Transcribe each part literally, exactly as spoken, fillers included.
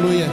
Aleluia.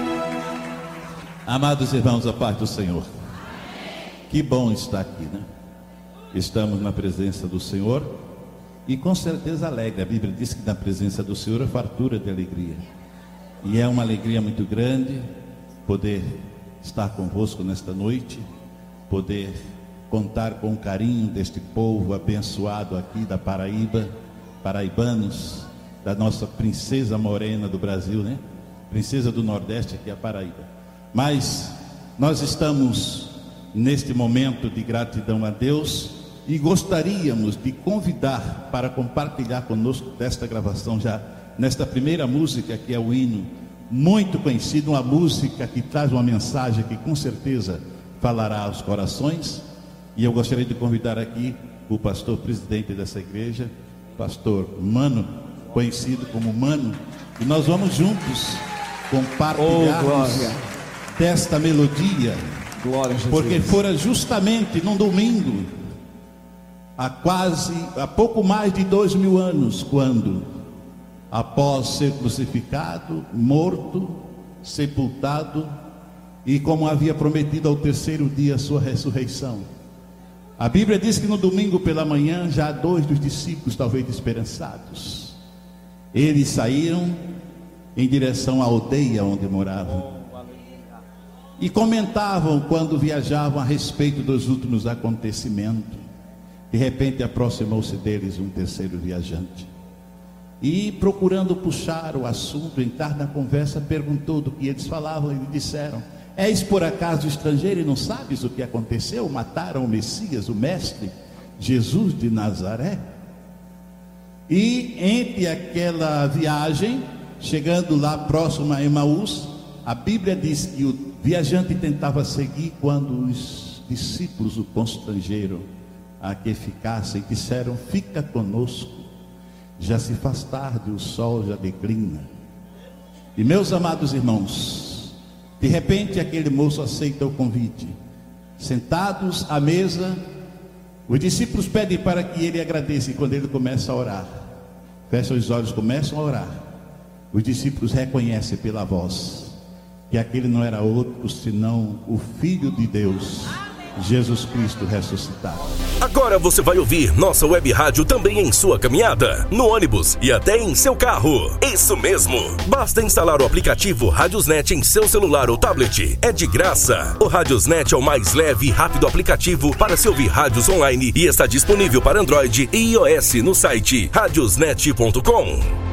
Amados irmãos, a paz do Senhor. Que bom estar aqui, né? Estamos na presença do Senhor e com certeza alegre. A Bíblia diz que na presença do Senhor é fartura de alegria. E é uma alegria muito grande poder estar convosco nesta noite, poder contar com o carinho deste povo abençoado aqui da Paraíba, paraibanos, da nossa princesa morena do Brasil, né? Princesa do Nordeste, aqui é a Paraíba. Mas nós estamos neste momento de gratidão a Deus e gostaríamos de convidar para compartilhar conosco desta gravação, já nesta primeira música, que é o hino muito conhecido, uma música que traz uma mensagem que com certeza falará aos corações. E eu gostaria de convidar aqui o pastor presidente dessa igreja, pastor Mano, conhecido como Mano, e nós vamos juntos compartilharmos oh, desta melodia, glória a Jesus. Porque fora justamente num domingo, há quase, há pouco mais de dois mil anos, quando, após ser crucificado, morto, sepultado, e como havia prometido ao terceiro dia a sua ressurreição, a Bíblia diz que no domingo pela manhã, já dois dos discípulos, talvez esperançados, eles saíram em direção à aldeia onde moravam e comentavam quando viajavam a respeito dos últimos acontecimentos. De repente aproximou-se deles um terceiro viajante e, procurando puxar o assunto, entrar na conversa, perguntou do que eles falavam. E lhe disseram: és por acaso estrangeiro e não sabes o que aconteceu? Mataram o Messias, o mestre Jesus de Nazaré. E entre aquela viagem, chegando lá próximo a Emaús, a Bíblia diz que o viajante tentava seguir, quando os discípulos o constrangeram a que ficasse e disseram: fica conosco, já se faz tarde, o sol já declina. E meus amados irmãos, de repente aquele moço aceita o convite. Sentados à mesa, os discípulos pedem para que ele agradeça, e quando ele começa a orar, fecha os olhos, começam a orar, os discípulos reconhecem pela voz que aquele não era outro senão o Filho de Deus, Jesus Cristo ressuscitado. Agora você vai ouvir nossa web rádio também em sua caminhada, no ônibus e até em seu carro. Isso mesmo, basta instalar o aplicativo Radiosnet em seu celular ou tablet. É de graça. O Radiosnet é o mais leve e rápido aplicativo para se ouvir rádios online e está disponível para Android e iOS no site radiosnet ponto com.